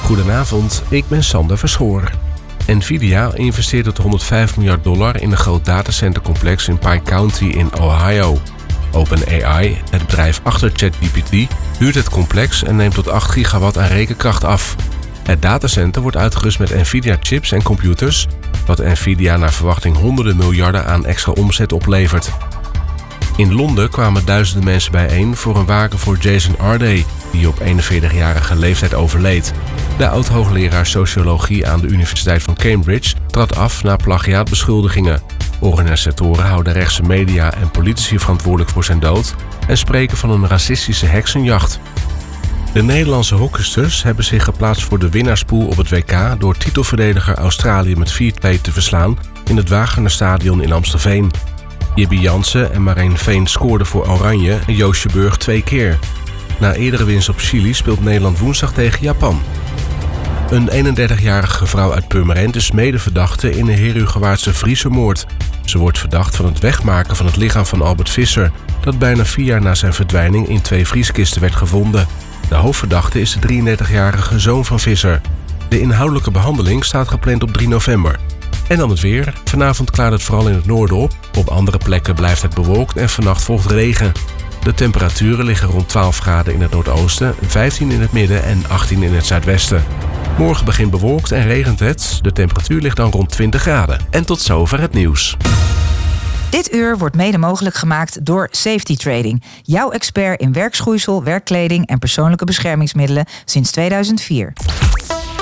Goedenavond, ik ben Sander Verschoor. Nvidia investeert tot $105 miljard in een groot datacentercomplex in Pike County in Ohio. OpenAI, het bedrijf achter ChatGPT, huurt het complex en neemt tot 8 gigawatt aan rekenkracht af. Het datacenter wordt uitgerust met Nvidia-chips en computers, wat Nvidia naar verwachting honderden miljarden aan extra omzet oplevert. In Londen kwamen duizenden mensen bijeen voor een waken voor Jason Arday, die op 41-jarige leeftijd overleed. De oud-hoogleraar sociologie aan de Universiteit van Cambridge trad af na plagiaatbeschuldigingen. Organisatoren houden rechtse media en politici verantwoordelijk voor zijn dood en spreken van een racistische heksenjacht. De Nederlandse hockeysters hebben zich geplaatst voor de winnaarspool op het WK door titelverdediger Australië met 4-2 te verslaan in het Wagener-stadion in Amstelveen. Jibby Jansen en Marijn Veen scoorden voor Oranje en Joosje Burg 2 keer. Na eerdere winst op Chili speelt Nederland woensdag tegen Japan. Een 31-jarige vrouw uit Purmerend is medeverdachte in een Herugewaardse Friesermoord. Ze wordt verdacht van het wegmaken van het lichaam van Albert Visser, dat bijna 4 jaar na zijn verdwijning in 2 vrieskisten werd gevonden. De hoofdverdachte is de 33-jarige zoon van Visser. De inhoudelijke behandeling staat gepland op 3 november. En dan het weer. Vanavond klaart het vooral in het noorden op. Op andere plekken blijft het bewolkt en vannacht volgt regen. De temperaturen liggen rond 12 graden in het noordoosten, 15 in het midden en 18 in het zuidwesten. Morgen begint bewolkt en regent het. De temperatuur ligt dan rond 20 graden. En tot zover het nieuws. Dit uur wordt mede mogelijk gemaakt door Safety Trading. Jouw expert in werkschoeisel, werkkleding en persoonlijke beschermingsmiddelen sinds 2004.